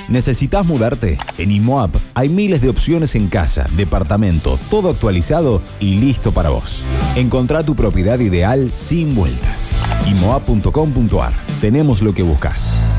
¿Necesitas mudarte? En IMOAP hay miles de opciones en casa, departamento, todo actualizado y listo para vos. Encontrá tu propiedad ideal sin vueltas. IMOAP.com.ar. Tenemos lo que buscas.